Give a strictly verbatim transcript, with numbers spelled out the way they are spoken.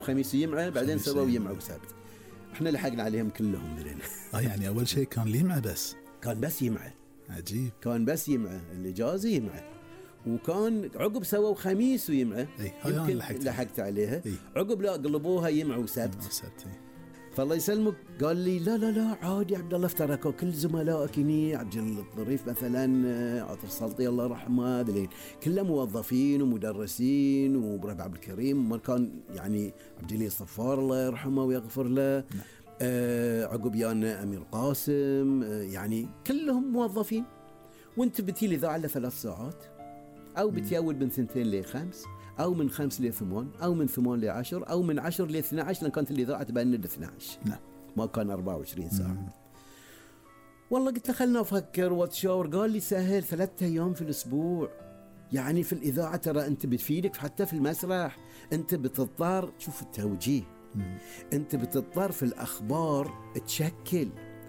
خميس يمعة، بعدين سووا يمعة وسبت. احنا لحقنا عليهم كلهم ذلين. اه يعني اول شيء كان يمعة بس، كان بس يمعة. عجيب. كان بس يمعة الإجازة يمعة، وكان عقب سووا خميس ويمعة. يمكن لحقت, لحقت عليها. اي. عقب لا قلبوها يمعة وسبت. سبت. فالله يسلمك قال لي لا لا لا عادي عبد الله، افتركوا كل زملائك هني، عبد الظريف مثلا، عاطف السلطي الله يرحمه، ذلين كلهم موظفين ومدرسين، وابراهيم عبد الكريم ما كان يعني عبد الله الصفار الله يرحمه ويغفر له. نعم. آه عقب يانا امير قاسم، آه يعني كلهم موظفين. وانت بتي الاذاعه لثلاث ساعات، او بتيول من ثنتين لخمس، او من خمس لثمان، او من ثمان لعشر، او من عشر لاثنى عشر، لان كانت الاذاعه تبان لاثنى عشر. نعم. ما كان أربعة وعشرين ساعه. مم. والله قلت له خلنا افكر واتشاور. قال لي سهل، ثلاثة ايام في الاسبوع. يعني في الاذاعه ترى انت بتفيدك حتى في المسرح، انت بتضطر تشوف التوجيه. مم. انت بتضطر في الاخبار تشكل